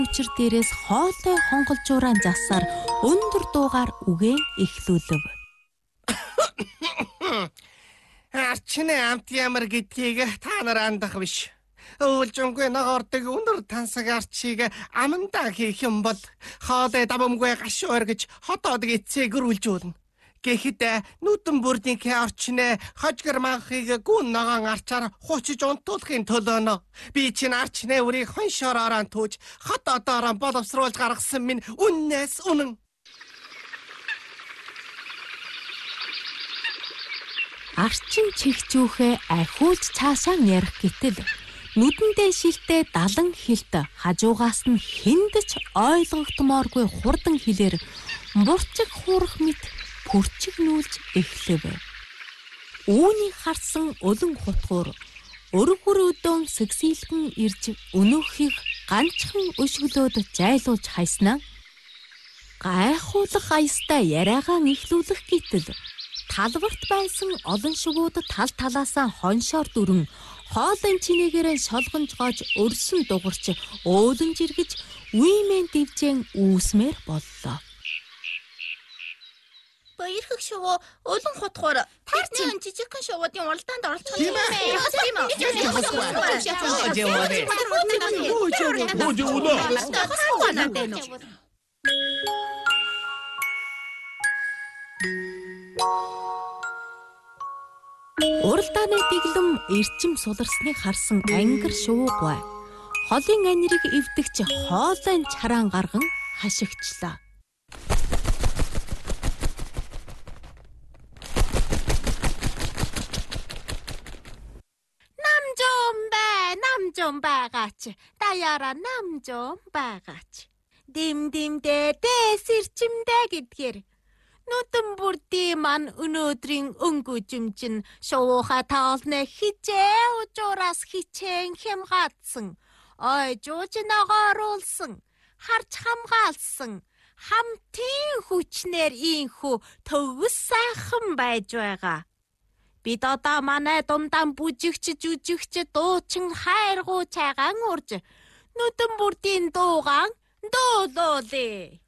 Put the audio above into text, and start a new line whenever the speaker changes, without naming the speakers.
Учир дээрээс хоолой хонголжууран засаар өндөр дуугаар үгээн эхлүүлв.
Арчны амт ямар гэдгийг та нар андах биш. Өвлжөнгүй ногоордог өндөр тансаг арчийг амандаа хийх юм бол хоолой давамгүй гашуур гэж хотоод эцээгэрүүлж болно. Гэхэд нүдэн бүрдийнхээ орчны хожгор манхыг гүн ногоон арчаар хуучиж унтуулахын төлөө би чинь арчны үрийг хоншоороор түүж хотоодоор боловсруулж гаргасан минь үннээс үнэн.
Арчин чихчүүхээ ахиулж цаашаа ярих гэтэл нүдэндээ шилтээ 70 хилт хажуугаас нь хэндэж ойлгогдмооргүй хурдан хэлээр бурчиг хуурах мэт пүрчигнүүлж эхлэв. Үүнийг харсан улан хутгуур өргөр өдөөн сэгсийлгэн ирж өнөөхийг ганцхан өшгөлөөд жайлуулж хайснаа гайхуулах аястай яриагаан эхлүүлэх гэтэл талбарт байсан олон шувууд тал талаасаа хоншоор дүрэн хоолын чинээгээрээ шолгонж гоож өрсөн дугарч өөдөн жиргэж үймэн дивжэн үүсмээр боллоо.
Баярхаг шувуу улан хутгуур тарчин жижигхэн шувуудын уралдаанд оролцох юм
Уралдааны дэглэм эрчим суларсныг харсан ангир шуугай холын анирыг эвдэгч хоолойн чараан гарган хашигчлаа.
Нам 좀 байгаач. Даяара нам 좀 байгаач. Димдимдээ дэсэрчимдээ гэдгээр нүдэн бүрдийн мань өнөөдрийн өнгөжим чинь шууха таалны хижээ ужуураас хичээн хямгаадсан. Ой жууж ногооруулсан. Харж хамгаалсан. Хамтын хүчнэр ийхүү төгс сайхан байж байгаа. Бид одоо манай дундаан бүжигч жүжигч дуучин хайргуу цайгаан урж нүдэн бүрдийн дуугаан дуулуулъя.